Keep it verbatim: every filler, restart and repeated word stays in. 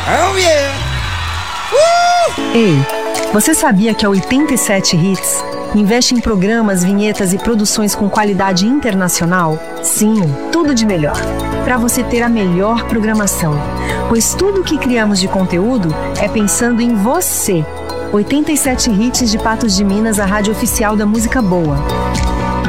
Oh yeah! Uh! Ei, você sabia que a oitenta e sete Hits investe em programas, vinhetas e produções com qualidade internacional? Sim, tudo de melhor, para você ter a melhor programação. Pois tudo o que criamos de conteúdo é pensando em você. oitenta e sete Hits de Patos de Minas, a rádio oficial da música boa.